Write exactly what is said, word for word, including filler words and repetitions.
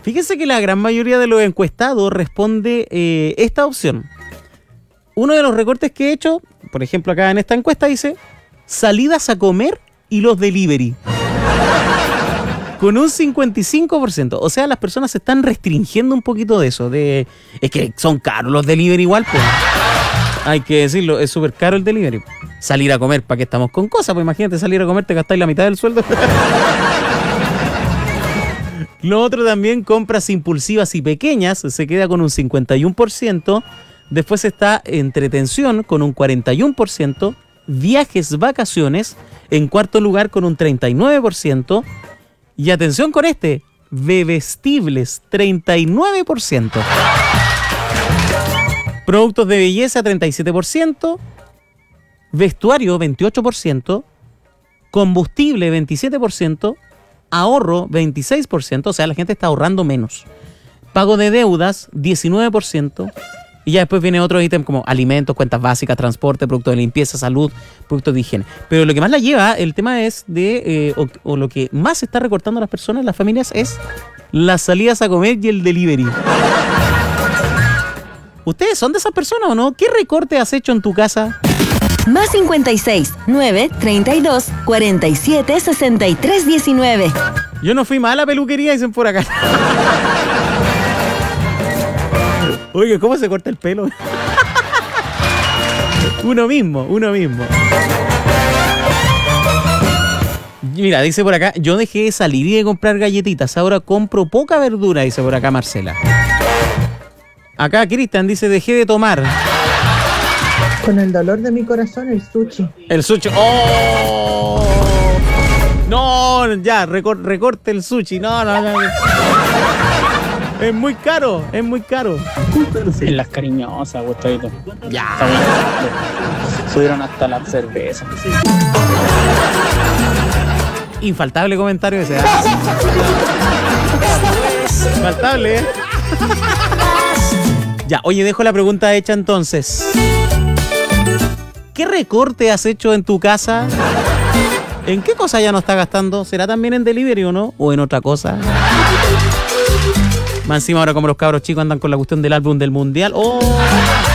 Fíjense que la gran mayoría de los encuestados responde eh, esta opción. Uno de los recortes que he hecho, por ejemplo acá en esta encuesta dice, salidas a comer y los delivery. Con un cincuenta y cinco por ciento. O sea, las personas se están restringiendo un poquito de eso. De, es que son caros los delivery igual, pues. Hay que decirlo, es súper caro el delivery. Salir a comer, ¿para qué estamos con cosas? Pues imagínate salir a comer, te gastáis la mitad del sueldo. Lo otro también, compras impulsivas y pequeñas, se queda con un cincuenta y uno por ciento. Después está entretención con un cuarenta y uno por ciento. Viajes, vacaciones, en cuarto lugar con un treinta y nueve por ciento. Y atención con este, bebestibles, treinta y nueve por ciento. Productos de belleza, treinta y siete por ciento. Vestuario, veintiocho por ciento. Combustible, veintisiete por ciento. Ahorro, veintiséis por ciento. O sea, la gente está ahorrando menos. Pago de deudas, diecinueve por ciento. Y ya después viene otro ítem como alimentos, cuentas básicas, transporte, productos de limpieza, salud, productos de higiene. Pero lo que más la lleva, el tema es de, eh, o, o lo que más se está recortando a las personas, las familias, es las salidas a comer y el delivery. ¿Ustedes son de esas personas o no? ¿Qué recorte has hecho en tu casa? Más cincuenta y seis, nueve, treinta y dos, cuarenta y siete, sesenta y tres, diecinueve. Yo no fui mal a la peluquería, dicen por acá. Oye, ¿cómo se corta el pelo? Uno mismo, uno mismo. Mira, dice por acá, yo dejé de salir y de comprar galletitas, ahora compro poca verdura, dice por acá Marcela. Acá Cristian dice, dejé de tomar. Con el dolor de mi corazón, el sushi. El sushi. ¡Oh! No, ya, recor- recorte el sushi. No, no, no. Es muy caro, es muy caro. En las cariñosas, gustadito. Ya. Está bueno. Subieron hasta la cerveza. Infaltable comentario ese. ¿eh? Infaltable, ¿eh? Ya, oye, dejo la pregunta hecha entonces. ¿Qué recorte has hecho en tu casa? ¿En qué cosa ya no está gastando? ¿Será también en delivery o no? ¿O en otra cosa? Más encima ahora como los cabros chicos andan con la cuestión del álbum del mundial. ¡Oh!